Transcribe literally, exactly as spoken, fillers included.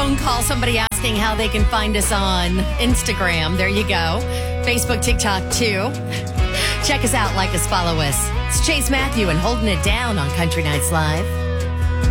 phone call, somebody asking how they can find us on Instagram. There you go. Facebook, TikTok, too. Check us out, like us, follow us. It's Chase Matthew and Holding It Down on Country Nights Live.